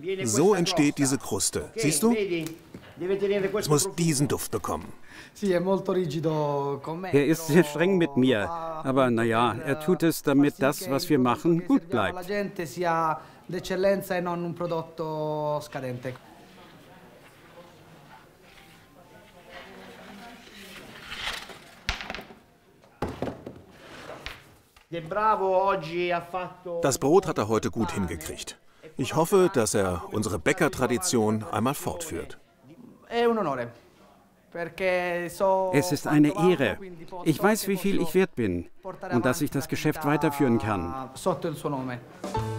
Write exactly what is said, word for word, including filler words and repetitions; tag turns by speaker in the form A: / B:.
A: So entsteht diese Kruste. Siehst du? Es muss diesen Duft bekommen.
B: Er ist sehr streng mit mir, aber naja, er tut es, damit das, was wir machen, gut bleibt.
A: Das Brot hat er heute gut hingekriegt. Ich hoffe, dass er unsere Bäckertradition einmal fortführt.
B: Es ist eine Ehre. Ich weiß, wie viel ich wert bin und dass ich das Geschäft weiterführen kann.